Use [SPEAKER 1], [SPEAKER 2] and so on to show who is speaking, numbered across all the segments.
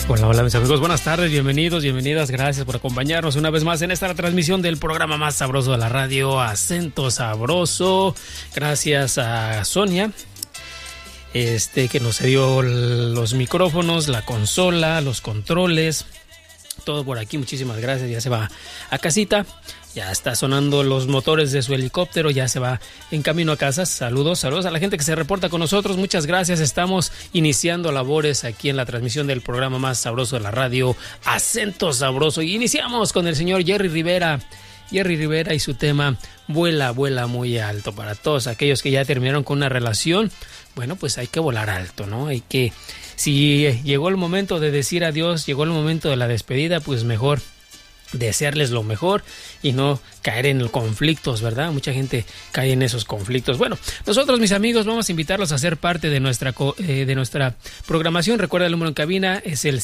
[SPEAKER 1] Hola, hola mis amigos, buenas tardes, bienvenidos, bienvenidas, gracias por acompañarnos una vez más en esta transmisión del programa más sabroso de la radio, Acento Sabroso. Gracias a Sonia, que nos cedió los micrófonos, la consola, los controles, todo por aquí, muchísimas gracias. Ya se va a casita, ya está sonando los motores de su helicóptero, ya se va en camino a casa. Saludos a la gente que se reporta con nosotros, muchas gracias. Estamos iniciando labores aquí en la transmisión del programa más sabroso de la radio, Acento Sabroso, y iniciamos con el señor Jerry Rivera y su tema Vuela, vuela muy alto. Para todos aquellos que ya terminaron con una relación, bueno, pues hay que volar alto, ¿no? Si llegó el momento de decir adiós, llegó el momento de la despedida, pues mejor desearles lo mejor y no caer en conflictos, ¿verdad? Mucha gente cae en esos conflictos. Bueno, nosotros, mis amigos, vamos a invitarlos a ser parte de nuestra programación. Recuerda, el número en cabina es el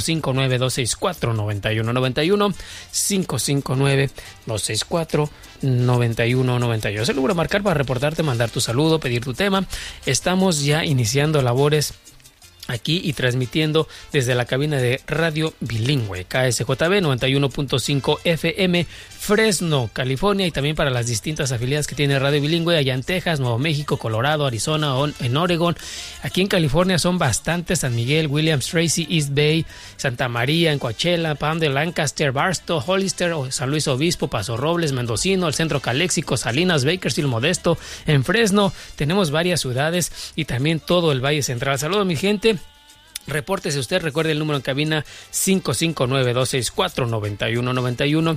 [SPEAKER 1] 559-264-9191, 559-264-9191. Es el número a marcar para reportarte, mandar tu saludo, pedir tu tema. Estamos ya iniciando labores aquí y transmitiendo desde la cabina de Radio Bilingüe, KSJB 91.5 FM, Fresno, California, y también para las distintas afiliadas que tiene Radio Bilingüe allá en Texas, Nuevo México, Colorado, Arizona, en Oregon. Aquí en California son bastantes: San Miguel, Williams, Tracy, East Bay, Santa María, en Coachella, Palm de Lancaster, Barstow, Hollister, San Luis Obispo, Paso Robles, Mendocino, el Centro Caléxico, Salinas, Bakersfield, Modesto. En Fresno tenemos varias ciudades y también todo el Valle Central. Saludos, mi gente. Repórtese usted, recuerde el número en cabina 559-264-9191,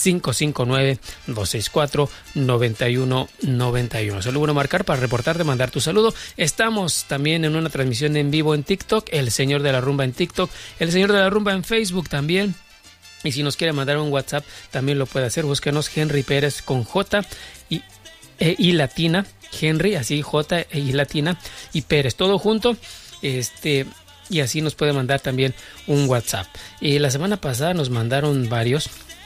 [SPEAKER 1] 559-264-9191. Es el número a marcar para reportarte, mandar tu saludo. Estamos también en una transmisión en vivo en TikTok, El Señor de la Rumba en TikTok, El Señor de la Rumba en Facebook también. Y si nos quiere mandar un WhatsApp, también lo puede hacer. Búsquenos Henry Pérez con J y latina, Henry, así J y latina, y Pérez, todo junto. Y así nos puede mandar también un WhatsApp. La semana pasada nos mandaron varios.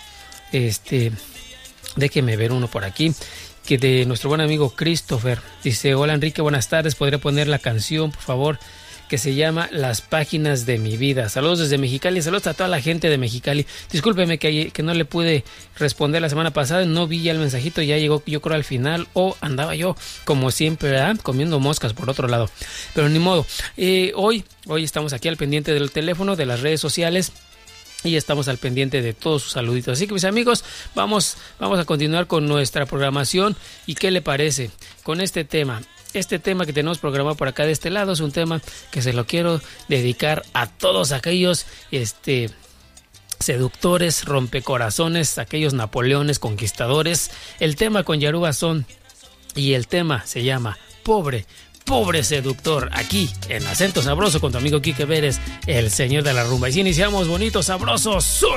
[SPEAKER 1] Déjeme ver uno por aquí, que de nuestro buen amigo Christopher. Dice: hola Enrique, buenas tardes. ¿Podría poner la canción, por favor, que se llama Las Páginas de mi Vida? Saludos desde Mexicali. Saludos a toda la gente de Mexicali. Discúlpeme que no le pude responder la semana pasada. No vi ya el mensajito. Ya llegó, yo creo, al final. O andaba yo, como siempre, ¿verdad?, comiendo moscas por otro lado. Pero ni modo. Hoy estamos aquí al pendiente del teléfono, de las redes sociales, y estamos al pendiente de todos sus saluditos. Así que, mis amigos, vamos a continuar con nuestra programación. ¿Y qué le parece con este tema? Este tema que tenemos programado por acá de este lado es un tema que se lo quiero dedicar a todos aquellos seductores, rompecorazones, aquellos Napoleones conquistadores. El tema con Yaruba Son, y el tema se llama Pobre Seductor, aquí en Acento Sabroso con tu amigo Quique Pérez, el señor de la rumba. Y si iniciamos bonito, sabroso,